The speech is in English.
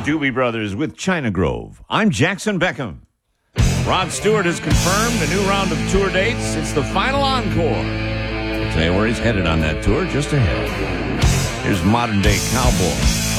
Doobie Brothers with China Grove. I'm Jackson Beckham. Rod Stewart has confirmed a new round of tour dates. It's the final encore. I'll tell you where he's headed on that tour just ahead. Here's Modern Day Cowboy.